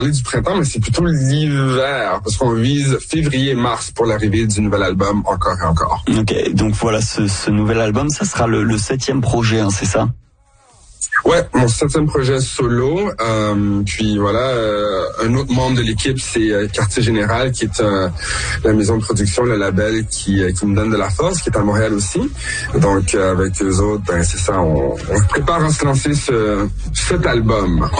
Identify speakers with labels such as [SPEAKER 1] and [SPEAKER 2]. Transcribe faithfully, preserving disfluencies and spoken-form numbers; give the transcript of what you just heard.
[SPEAKER 1] du printemps, mais c'est plutôt l'hiver, parce qu'on vise février-mars pour l'arrivée du nouvel album encore et encore.
[SPEAKER 2] Ok, donc voilà, ce, ce nouvel album, ça sera le, le septième projet, hein, c'est ça?
[SPEAKER 1] Ouais, mon septième projet solo. Euh, puis voilà, euh, un autre membre de l'équipe, c'est euh, Quartier Général, qui est euh, la maison de production, le label qui, euh, qui me donne de la force, qui est à Montréal aussi. Donc euh, avec eux autres, ben c'est ça, on, on se prépare à se lancer ce, cet album.